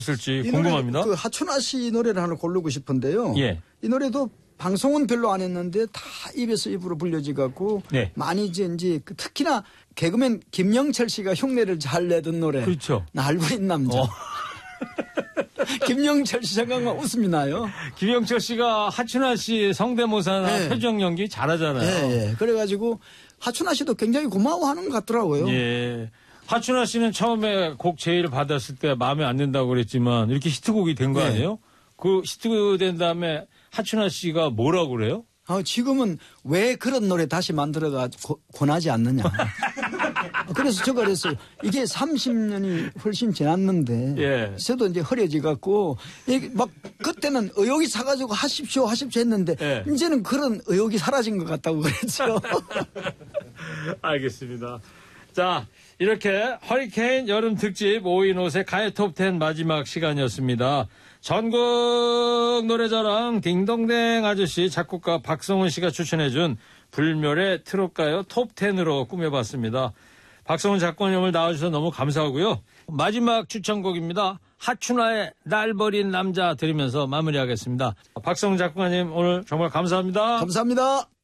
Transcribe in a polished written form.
쓸지 궁금합니다. 그 하춘아 씨 노래를 하나 고르고 싶은데요. 예. 이 노래도 방송은 별로 안 했는데 다 입에서 입으로 불려지 갖고 네. 많이 이제 특히나 개그맨 김영철 씨가 흉내를 잘 내던 노래. 그렇죠. 날부린 남자. 김영철 씨 생각만 웃음이 나요. 김영철 씨가 하춘아 씨 성대모사나 네. 표정 연기 잘하잖아요. 예. 그래가지고 하춘아 씨도 굉장히 고마워하는 것 같더라고요. 예. 하춘아 씨는 처음에 곡 제의를 받았을 때 마음에 안 든다고 그랬지만 이렇게 히트곡이 된 거 네. 아니에요? 그 히트된 다음에 하춘아 씨가 뭐라고 그래요? 지금은 왜 그런 노래 다시 만들어가 권하지 않느냐. 그래서 제가 그랬어요. 이게 30년이 훨씬 지났는데, 예. 저도 이제 허려지 갖고, 막 그때는 의욕이 사가지고 하십시오 했는데, 예. 이제는 그런 의욕이 사라진 것 같다고 그랬죠. 알겠습니다. 자, 이렇게 허리케인 여름 특집 5인 옷의 가요 톱10 마지막 시간이었습니다. 전국 노래자랑 딩동댕 아저씨 작곡가 박성훈 씨가 추천해준 불멸의 트롯가요 톱10으로 꾸며봤습니다. 박성훈 작가님 오늘 나와주셔서 너무 감사하고요. 마지막 추천곡입니다. 하춘아의 날 버린 남자 들으면서 마무리하겠습니다. 박성훈 작가님 오늘 정말 감사합니다. 감사합니다.